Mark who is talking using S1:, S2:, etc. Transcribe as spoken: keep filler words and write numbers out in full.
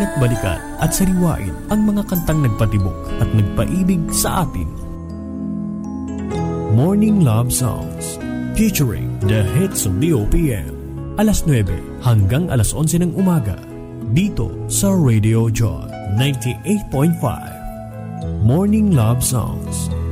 S1: Halina't balikan at sariwain ang mga kantang nagpatibok at nagpaibig sa atin. Morning Love Songs, featuring the hits of the O P M. Alas nuwebe hanggang alas onse ng umaga, dito sa Radio Joy ninety-eight point five. Morning Love Songs.